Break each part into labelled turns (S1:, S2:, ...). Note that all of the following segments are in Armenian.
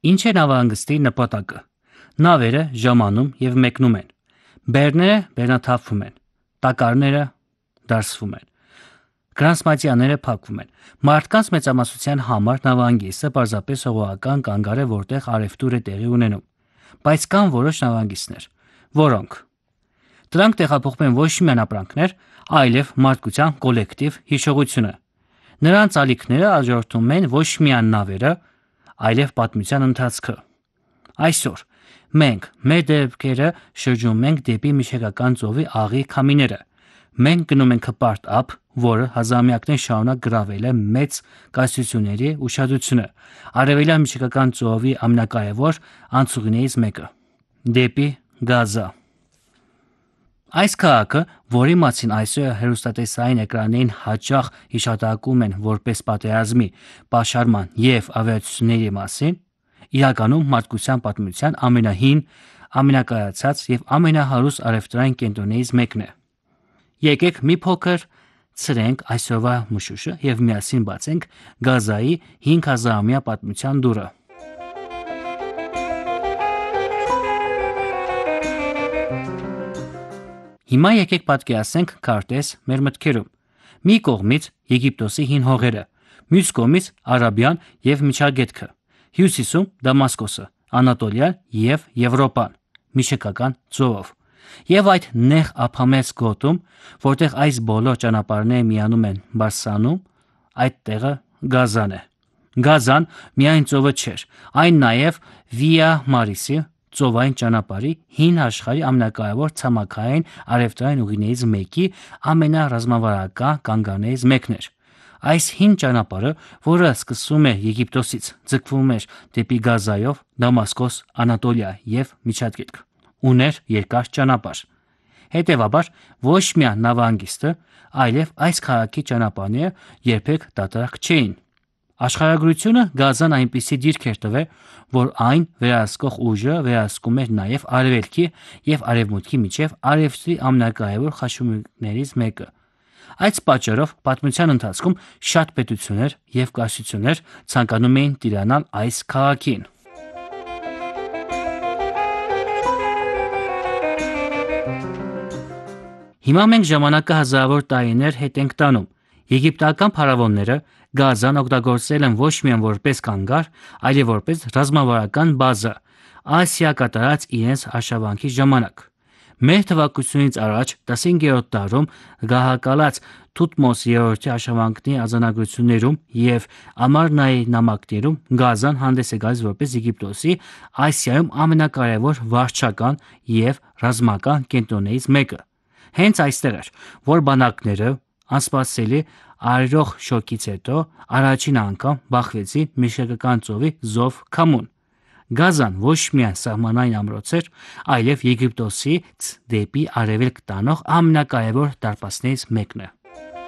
S1: Ինչ է նավահանգստի նպատակը։ Նավերը ժամանում և մեկնում են։ Բեռները բեռնաթափվում են։ Տակառները դարսվում են։ Գրանցմատյաները փակվում են։ Մարդկանց մեծամասնության համար նավահանգիստը պարզապես հողական կանգար է, որտեղ առևտուր է տեղի ունենում։ Բայց կան որոշ նավահանգիստներ, որոնք դրանք տեղափոխում են ոչ միայն ապրանքներ, այլև մարդկության կոլեկտիվ հիշողությունը։ Նրանց ալիքները աջորդում են ոչ միայն նավերը, այլև պատմության ընթացքը։ Այսօր մենք մեր դեպքերը շրջում ենք դեպի միջերկրական ծովի աղի քամիները։ Մենք գնում ենք հպարտ ափ, որը հազարամյակներ շարունակ գրավել է մեծ կայսրությունների ուշադրությունը, արևելյան միջերկրական ծովի ամենակարևոր անցուղիներից մեկը՝ դեպի Գազա։ Այս քաղաքը, որի մասին այսօր հեռուստատեսային էկրաններին հաճախ հիշատակում են որպես պատերազմի, պաշարման և ավիացիաների մասին, իրականում մարդկության պատմության ամենահին, ամենակայացած և ամենահարուստ առևտրային կենտրոններից մեկն է։ Եկեք մի փոքր ցրենք այսօրվա մշուշը և միասին բացենք Գազայի 5000-ամյա պատմության դուռը։ Հիմա եկեք պատկերացնենք քարտեզ մեր մտքերում։ Մի կողմից Եգիպտոսի հին հողերը, մյուս կողմից Արաբիան և Միջագետքը, հյուսիսում Դամասկոսը, Անատոլիան և Եվրոպան, միջերկրական ծովով։ Եվ այդ նեղ ափամերձ գոտում, որտեղ այս բոլոր ճանապարհները միանում են բարձրանում, այդ տեղը Գազան է։ Գազան միայն ծովը չէր, այն նաև Վիա Մարիսի ծովային ճանապարհի հին աշխարհի ամենակարևոր ցամաքային առևտրային ուղիներից մեկի ամենառազմավարական կանգառներից մեկն էր։ Այս հին ճանապարհը, որը սկսվում էր Եգիպտոսից, ձգվում էր դեպի Գազայով, Դամասկոս, Անատոլիա և Միջագետք, ուներ երկար ճանապարհ։ Հետևաբար ոչ միայն նավահանգիստը, այլև այս քաղաքի ճանապարհները երբեք դատարակ չէին։ Աշխարհագրությունը Գազան այնպիսի դիրք էր տվել, որ այն վերահսկող ուժը վերահսկում էր նաև արևելքի և արևմուտքի միջև առևտրի ամենակարևոր խաչմերուկներից մեկը։ Այս պատճառով պատմության ընթացքում շատ պետություններ և կայսրություններ ցանկանում էին տիրանալ այս քաղաքին։ Հիմա մենք ժամանակը հազարավոր տարիներ հետ ենք տանում։ Եգիպտական փարավոնները Գազան օգտագործել են ոչ միայն որպես կանգառ, այլև որպես ռազմավարական բազա Ասիա կատարած իրենց արշավանքի ժամանակ։ Մեր թվարկությունից առաջ 15-րդ դարում գահակալած Թութմոս III արշավանքների արձանագրություններում և Ամարնայի նամակներում Գազան հանդես է գալիս որպես Եգիպտոսի Ասիայում ամենակարևոր վարչական և ռազմական կենտրոններից մեկը։ Հենց այստեղ էր, որ բանակները անսպասելի արյող շոկից հետո առաջին անգամ բախվեցին միջերկրական ծովի զով քամուն։ Գազան ոչ միայն սահմանային ամրոց էր, այլև Եգիպտոսից դեպի արևելք տանող ամենակարևոր դարպասներից մեկն է։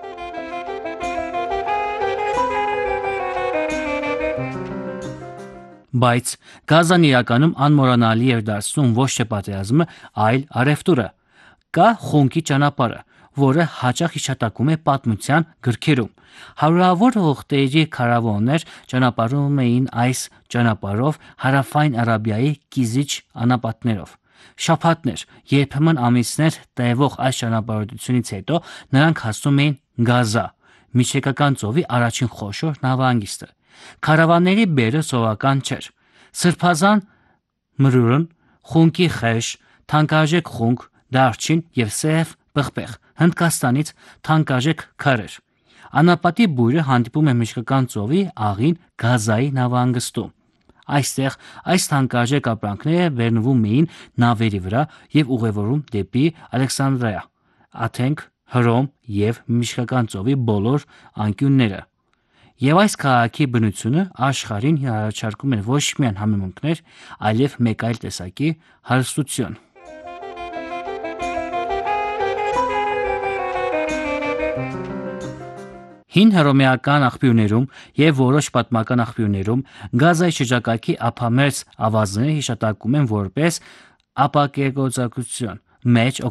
S1: Բայց Գազան իրականում անմոռանալի էր դարձնում ոչ թե պատերազմը, այլ առևտուրը։ Կա Խունկի ճանապարհը, որը հաճախ հիշատակվում է պատմության գրքերում։ Հարյուրավոր ուղտերի քարավաններ ճանապարհում էին այս ճանապարհով հարավային Արաբիայի կիզիչ անապատներով։ Շաբաթներ, երբեմն ամիսներ տևող այս ճանապարհորդությունից հետո նրանք հասնում էին Գազա, միջերկրական ծովի առաջին խոշոր նավահանգիստը։ Քարավանների բեռը սովորական չէր։ Սրբազան մրուրն, խունկի խեժ, թանկարժեք խունկ, դարչին և սև պղպեղ, Հնդկաստանից թանկարժեք քարեր։ Անապատի բույրը հանդիպում է միջերկրական ծովի աղին Գազայի նավահանգստում։ Այստեղ այս թանկարժեք ապրանքները բեռնվում էին նավերի վրա և ուղևորվում դեպի Ալեքսանդրիա, Աթենք, Հռոմ և միջերկրական ծովի բոլոր անկյունները։ Եվ այս քաղաքի բնությունը աշխարհին առաջարկում էր ոչ միայն համեմունքներ, այլև մեկ այլ տեսակի հարստություն։ Հին հռոմեական աղբյուրներում և որոշ պատմական աղբյուրներում Գազայի շրջակայքի ափամերձ ավազները հիշատակվում են որպես ապակեկոծակության մեջ